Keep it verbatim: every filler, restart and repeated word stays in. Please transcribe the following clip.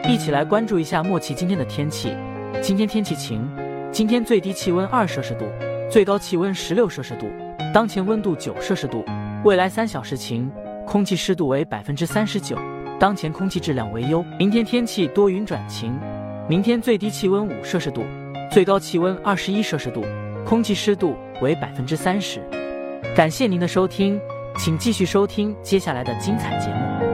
一起来关注一下默契今天的天气。今天天气晴，今天最低气温二摄氏度，最高气温十六摄氏度，当前温度九摄氏度。未来三小时晴，空气湿度为百分之三十九，当前空气质量为优。明天天气多云转晴，明天最低气温五摄氏度，最高气温二十一摄氏度，空气湿度为百分之三十。感谢您的收听，请继续收听接下来的精彩节目。